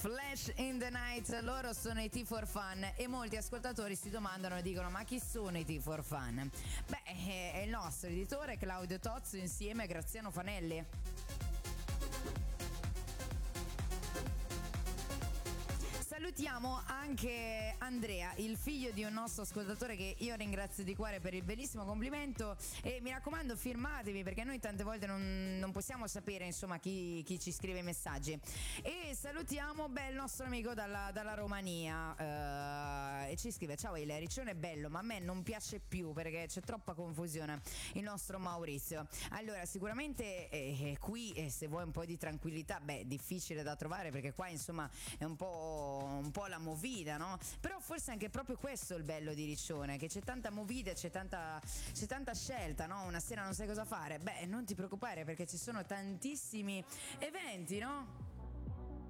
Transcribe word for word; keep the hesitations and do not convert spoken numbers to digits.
Flash in the Night, loro sono i T for Fun e molti ascoltatori si domandano e dicono: ma chi sono i T for Fun? Beh, è il nostro editore Claudio Tozzo insieme a Graziano Fanelli. Salutiamo anche Andrea, il figlio di un nostro ascoltatore che io ringrazio di cuore per il bellissimo complimento, e mi raccomando firmatevi perché noi tante volte non, non possiamo sapere insomma chi, chi ci scrive i messaggi. E salutiamo beh, il nostro amico dalla, dalla Romania uh, e ci scrive: ciao, il riccione è bello ma a me non piace più perché c'è troppa confusione. Il nostro Maurizio. Allora sicuramente eh, qui eh, se vuoi un po' di tranquillità, beh, difficile da trovare perché qua insomma è un po' un po' la movida, no? Però forse anche proprio questo è il bello di Riccione, che c'è tanta movida, c'è tanta c'è tanta scelta, no? Una sera non sai cosa fare, beh, non ti preoccupare perché ci sono tantissimi eventi, no?